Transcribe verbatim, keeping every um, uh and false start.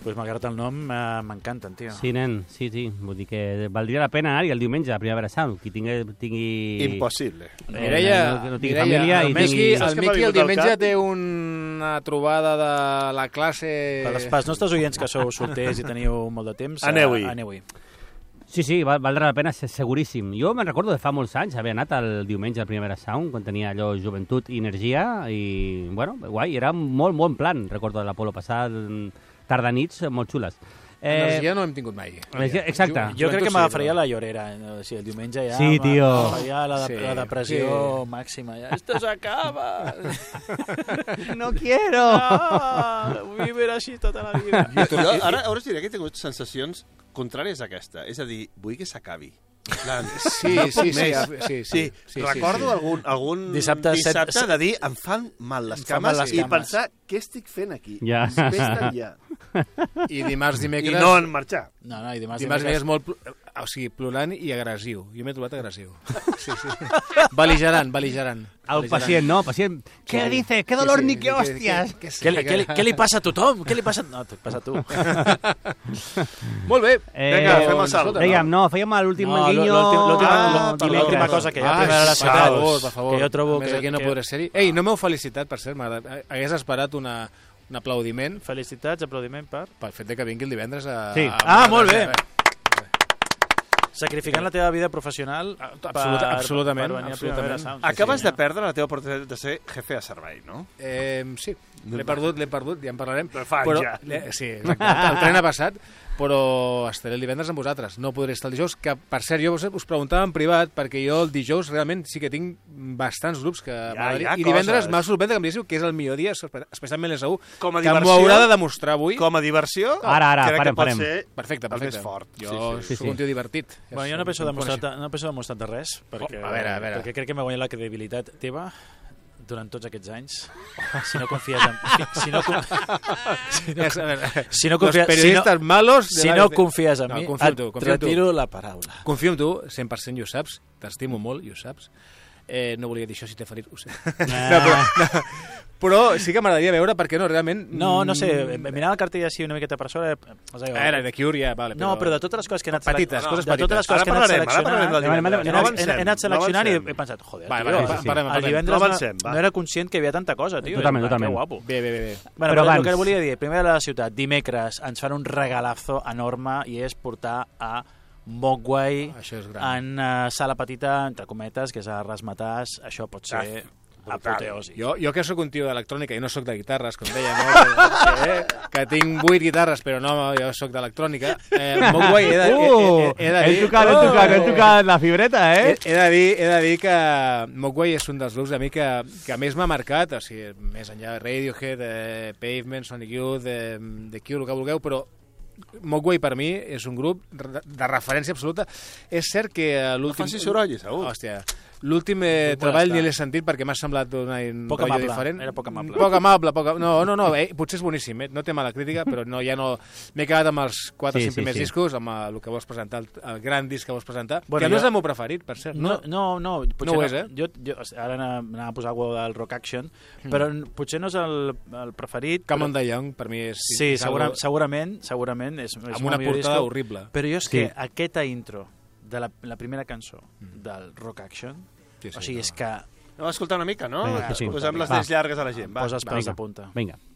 pues, malgrat el nom, eh, m'encanten, tio. Sí, nen, sí, sí. Vull dir que valdria la pena anar-hi el diumenge a Primavera Sound. Qui tingui... tingui... Impossible. Eh, Mireia, no, no tingui Mireia, família el i Miqui, tingui... el Miqui el diumenge té una trobada de la classe... Per als, pels nostres oients que sou solters i teniu molt de temps, aneu-hi. Uh, aneu-hi. Sí, sí, val, valdrà la pena, seguríssim. Jo me'n recordo de fa molts anys haver anat el diumenge al Primavera Sound, quan tenia allò joventut i energia, i, bueno, guai, era molt, molt plan, recordo de l'Apolo passat, tardanits molt xules. Eh, energia no hem tingut mai. Energia, exacte. Jo, jo crec que m'agafaria la llorera, no? Si el diumenge ja sí, tio. m'agafaria la, de, sí, la depressió sí. màxima. Ja. Esto se acaba! No quiero! No, vivir així tota la vida. Jo, jo ara, ara us diré que he tingut sensacions contràries a aquesta. És a dir, vull que s'acabi. Sí, no sí, sí, sí, sí, sí, sí. Recordo sí, sí. algun, algun dissabte, dissabte set... de dir em fan mal les Em fan cames, mal les i cames. pensar què estic fent aquí. Ja. Vés-te'n ja. I dimarts, I dimecres... no en marxar. No, no, i dimarts, Dimarts dimecres... és molt... O sigui, plorant i agressiu. Jo m'he trobat agressiu. Sí, sí. Beligerant, beligerant. El pacient, no? Pacient. Què dice? Què dolor ni què hòsties? Què, li, què, li, què li passa a tothom? Què li passa... No, et passa a tu. Molt bé. Eh, Vinga, fem el salt. Dèiem, no, fèiem l'últim No, manguinyo... l'última Ah, l'última cosa que hi ha Ah, primera a la per ciutat, favor, per favor. que jo trobo Més que... aquí no que... podré ser-hi. Ei, no m'heu felicitat, per cert, m'agrada- hagués esperat una, un aplaudiment Felicitats, aplaudiment per... pel fet de que vingui el divendres a... Sí. a Ah, molt bé. a- Sacrificant la teva vida professional Absoluta, absolutament, per venir a absolutament. Primavera Sound. Acabes Sí, de sí, perdre la teva oportunitat de ser jefe de servei, no? Eh, sí, l'he perdut, l'he perdut, ja en parlarem. Però fa però, ja. l'he- Sí, exacte, el tren ha passat, però estaré el divendres amb vosaltres. No podré estar el dijous, que per cert, jo us, us preguntava en privat, perquè jo el dijous realment sí que tinc bastants grups que m'agradaria. hi ha I divendres coses. m'ha sorprès que em diguéssiu que és el millor dia, especialment l'E S U, Com a que m'ho diversió, haurà de demostrar avui. Com a diversió, Ara, ara, crec parem, que pot parem. ser Perfecte, el perfecte. més fort. Jo Sí, sí. soc un tio divertit. Bueno, jo no penso Em demostrar, coneixeu. no penso demostrar de res, perquè, Oh, a veure, a veure. perquè crec que m'he guanyat la credibilitat teva durant tots aquests anys. Si no confies en... Si no, con- si no, És, a veure, si no los confies, si no, periodistes malos... de si la- no confies en No, mi, confio en et tu, confio en tu. retiro la paraula. Confio en tu, cent per cent, i ho saps. T'estimo molt, i ho saps. Eh, no volia dir això si t'he ferit, ho sé. No, però, no, però sí que m'agradaria veure, perquè no, realment... No, no sé, mirant el cartell així una miqueta per sobre... O sigui, Era de Cure, ja, vale. no, però de totes les coses que he anat... Petites, selec- coses de totes les petites. coses Ara que he anat parlarem, ara parlarem del seleccionant... divendres. He No anat- avancem, he anat seleccionant i no avancem. he pensat, joder, Vale, tio, vale, el- parlem, parlem. el divendres No no, avancem, va. no era conscient que hi havia tanta cosa, tio. Totalment, Que totalment. guapo. Bé, bé, bé. bé. Bueno, Però però abans- el que volia dir, primer de la ciutat, dimecres ens fan un regalazo enorme i és portar a Mogwai Això és gran. en uh, sala petita, entre cometes, que és a Rasmatàs. Això pot ser apoteosi. Jo, jo que sóc un tio d'electrònica i no sóc de guitarres, com deia, no? que, que tinc vuit guitarres, però no, jo sóc d'electrònica. Eh, Mogwai he de, he, he, he de dir... Hem tocat, hem tocat, hem tocat la fibreta, He, eh? he, de dir, he de dir que Mogwai és un dels grups a mi que, que més m'ha marcat, o sigui, més enllà de Radiohead, eh, Pavement, Sonic Youth, eh, The Cure, el que vulgueu, però Mogwai per mi és un grup de, de referència absoluta. És cert que No l'últim... facis soroll, Saúl. Hòstia, l'últim eh, treball ni l'he sentit perquè m'ha semblat un, un Poc rotllo amable, diferent. era poc amable. Poc amable, poc... No, no, no, eh, potser és boníssim, eh? No té mala crítica, però no, ja no... M'he quedat amb els quatre o Sí, cinc sí, primers sí. discos, amb el, el que vols presentar, el, el gran disc que vols presentar, Bueno, que no jo- és el meu preferit, per cert. No, no, no, potser No ho és, eh? Jo, jo, ara anava a posar alguna del Rock Action, però n- potser no és el, el preferit. Come però... on the Young, per mi és... Sí, és segura, algo- segurament, segurament. És, és amb molt una millor portada disco. horrible. Però jo és Sí. que aquesta intro de la, la primera cançó del Rock Action, Sí, sí, o sigui, no. és que Anem a escoltar una mica, no? Vinga, sí. Posem les Va. dents llargues a la gent. Va, poses va. pèls de punta. Vinga.